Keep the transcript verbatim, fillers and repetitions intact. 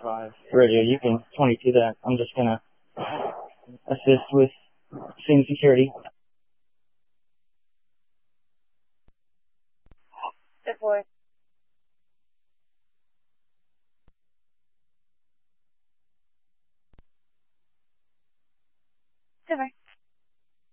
Radio, you can twenty-two that. I'm just gonna assist with scene security. Good boy.